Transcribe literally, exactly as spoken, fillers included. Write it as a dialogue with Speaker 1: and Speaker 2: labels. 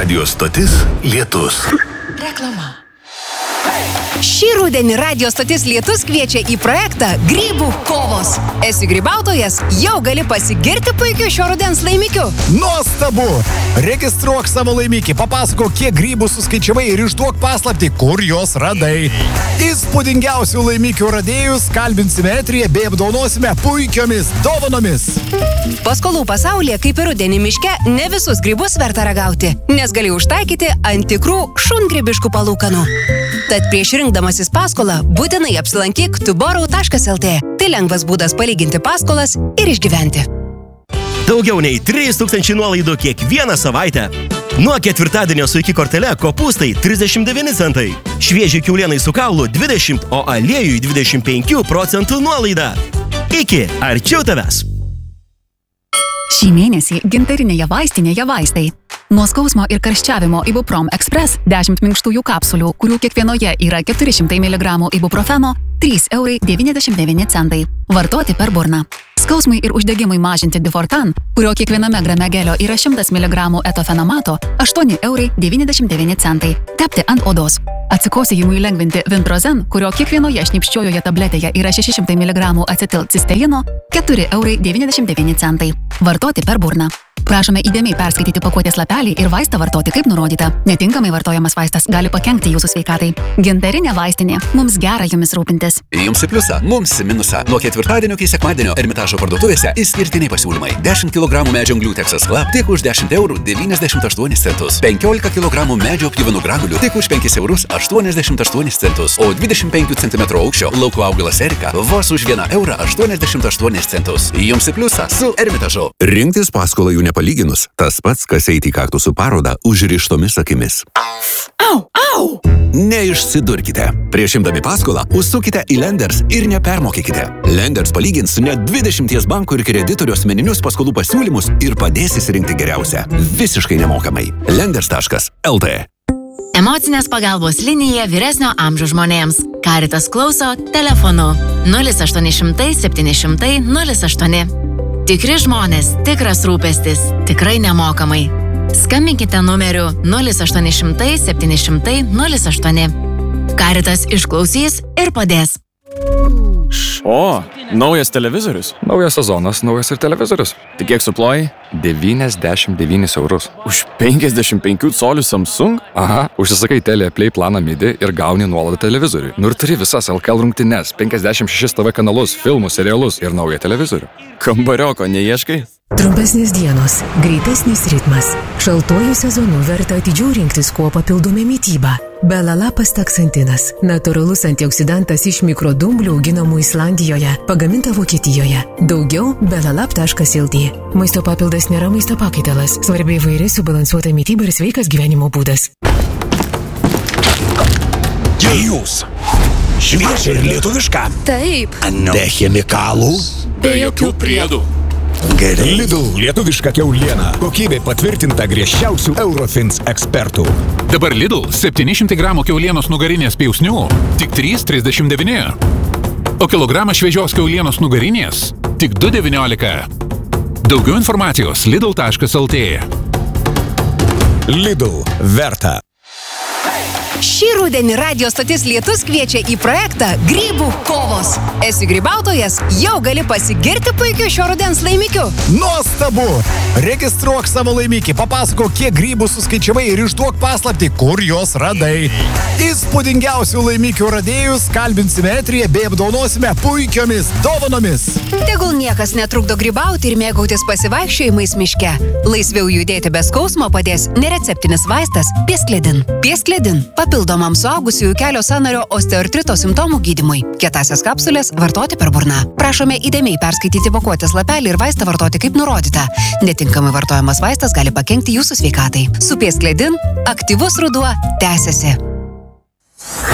Speaker 1: Radio stotis Lietus.
Speaker 2: Reklama. Šį rudenį radio stotis Lietus kviečia į projektą Grybų kovos. Esi grybautojas, jau gali pasigirti puikiu šio rudens laimikiu.
Speaker 3: Nuostabu! Registruok savo laimikį, papasakok, kiek grybų suskaičiavai ir išduok paslaptį, kur juos radai. Įspūdingiausių laimikių radėjus kalbinsime eteryje bei apdovanosime puikiomis dovanomis.
Speaker 2: Paskolų pasaulyje, kaip ir rudenį miške, ne visus grybus verta ragauti, nes gali užtaikyti ant tikrų šungrybiškų palūkanų. Tad prieš rinkdamasis paskolą būtinai apsilankyk tuborau taškas lt. Tai lengvas būdas palyginti paskolas ir išgyventi.
Speaker 4: Daugiau nei trys tūkstančiai nuolaidų kiekvieną savaitę. Nuo ketvirtadienio su iki kortele kopūstai trisdešimt devyni centai. Švieži kiaulienai su kaulu dvidešimt, o aliejui dvidešimt penkių procentų nuolaida. Iki arčiau tavęs.
Speaker 5: Šį mėnesį gintarinėje vaistinėje vaistai. Nuo skausmo ir karščiavimo Ibuprom Express dešimt minkštųjų kapsulių, kurių kiekvienoje yra keturi šimtai miligramų ibuprofeno, trys eurai devyniasdešimt devyni centai. Vartoti per burną. Skausmui ir uždegimui mažinti Difortan, kurio kiekviename grame gelio yra šimtas miligramų etofenamato, aštuoni eurai devyniasdešimt devyni centai. Tepti ant odos. Atsikosėjimui lengvinti Vintrozen, kurio kiekvienoje šnipščiojoje tabletėje yra šeši šimtai miligramų acetilcisteino, keturi eurai devyniasdešimt devyni centai. Vartoti per burną. Prašome įdėmiai perskaityti pakuotės lapelį ir vaistą vartoti kaip nurodyta. Netinkamai vartojamas vaistas gali pakenkti jūsų sveikatai. Gintarinė vaistinė. Mums gera jumis rūpintis.
Speaker 6: Jums į pliusą, mums į minusą. Nuo ketvirtadienio iki sekmadienio Ermitažo parduotuvėse išskirtiniai pasiūlymai. dešimt kilogramų medžio anglių Texas Club tik už dešimt eurų devyniasdešimt aštuonis centus. penkiolika kilogramų medžio aktyvinų granulių tik už penkis eurus aštuoniasdešimt aštuonis centus. O dvidešimt penkių centimetrų aukščio lauko augalas Erika vos už vieną eurą aštuoniasdešimt aštuonis centus. Jums į pliusą su Ermitažu.
Speaker 7: Rinktis paskolą jų nepalyginus, tas pats, kas eiti į kaktusų parodą užrištomis akimis.
Speaker 2: Au, au!
Speaker 7: Neišsidurkite. Prieš imdami paskolą, užsukite į Lenders ir nepermokykite. Lenders palygins net dvidešimties bankų ir kreditorių asmeninius paskolų pasiūlymus ir padės įsirinkti geriausią. Visiškai nemokamai. Lenders taškas lt.
Speaker 8: Emocinės pagalbos linija vyresnio amžiaus žmonėms. Caritas klauso telefonu nulis aštuoni šimtai septyni šimtai nulis aštuoni. Tikri žmonės, tikras rūpestis, tikrai nemokamai. Skambinkite numeriu nulis aštuoni šimtai septyni šimtai nulis aštuoni. Caritas išklausys ir padės.
Speaker 9: O, naujas televizorius.
Speaker 10: Naujas sezonas, naujas ir televizorius.
Speaker 9: Tik kiek suploji?
Speaker 10: devyniasdešimt devynis eurus.
Speaker 9: Už penkiasdešimt penkių colių Samsung?
Speaker 10: Aha, užsisakai Teleplay planą midi ir gauni nuolaidą televizoriui. Nu ir turi visas L K L rungtynes, penkiasdešimt šešis T V kanalus, filmus, serialus ir naują televizorių.
Speaker 9: Kambarioko neieškai?
Speaker 11: Trumpesnės dienos, greitesnis ritmas. Šaltuoju sezonu verta atidžiau rinktis, kuo papildome mytybą. Belalapas taksantinas – natūralus antioksidantas iš mikrodumblių auginamų Islandijoje, pagaminta Vokietijoje. Daugiau belalap taškas lt. Maisto papildas nėra maisto pakaitalas. Svarbiai įvairi subalansuota mytyba ir sveikas gyvenimo būdas.
Speaker 1: Jūs. Šviežia ir lietuviška.
Speaker 2: Taip.
Speaker 1: Be chemikalų.
Speaker 9: Be jokių priedų.
Speaker 1: Gerai.
Speaker 3: Lidl lietuviška kiauliena. Kokybė patvirtinta griežčiausių Eurofins ekspertų.
Speaker 12: Dabar Lidl septyni šimtai gramų kiaulienos nugarinės pjausnių tik trys trisdešimt devyni. O kilogramą šviežios kiaulienos nugarinės tik du devyniolika. Daugiau informacijos lidl taškas lt.
Speaker 3: Lidl verta.
Speaker 2: Šį rudenį radio stotis Lietus kviečia į projektą Grybų kovos. Esi grybautojas, jau gali pasigirti puikiu šio rudens laimikiu.
Speaker 3: Nuostabu! Registruok savo laimikį, papasakok, kiek grybų suskaičiavai ir išduok paslaptį, kur juos radai. Įspūdingiausių laimikių radėjus kalbinsime eteryje bei apdovanosime puikiomis dovanomis.
Speaker 2: Tegul niekas netrukdo grybauti ir mėgautis pasivaikščiojimais miške. Laisviau judėti be skausmo padės nereceptinis vaistas Piesklidin. Piesklidin papildomam suaugusiųjų kelio sąnario osteoartrito simptomų gydymui. Kietasias kapsulės vartoti per burną. Prašome įdėmiai perskaityti pakuotės lapelį ir vaistą vartoti kaip nurodyta. Netinkamai vartojamas vaistas gali pakenkti jūsų sveikatai. Su Piesklidin aktyvus ruduo tęsiasi.